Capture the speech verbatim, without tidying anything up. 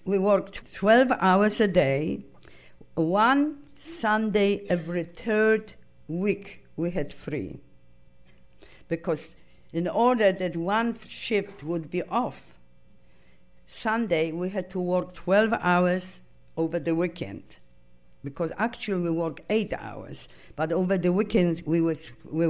we worked twelve hours a day. One Sunday every third week we had free. Because in order that one shift would be off, Sunday we had to work twelve hours over the weekend. Because actually we work eight hours, but over the weekend we was we